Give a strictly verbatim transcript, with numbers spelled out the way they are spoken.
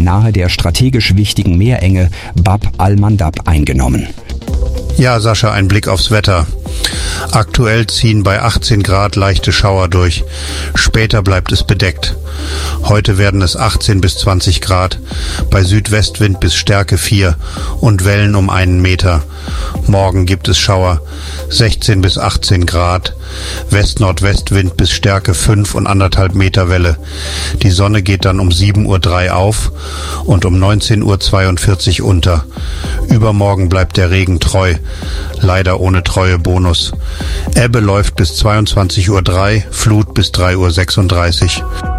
nahe der strategisch wichtigen Meerenge Bab al-Mandab eingenommen. Ja, Sascha, ein Blick aufs Wetter. Aktuell ziehen bei achtzehn Grad leichte Schauer durch. Später bleibt es bedeckt. Heute werden es achtzehn bis zwanzig Grad, bei Südwestwind bis Stärke vier und Wellen um einen Meter. Morgen gibt es Schauer, sechzehn bis achtzehn Grad, West-Nordwestwind bis Stärke fünf und anderthalb Meter Welle. Die Sonne geht dann um sieben Uhr drei auf und um neunzehn Uhr zweiundvierzig unter. Übermorgen bleibt der Regen treu, leider ohne Treuebonus. Ebbe läuft bis zweiundzwanzig Uhr drei, Flut bis drei Uhr sechsunddreißig.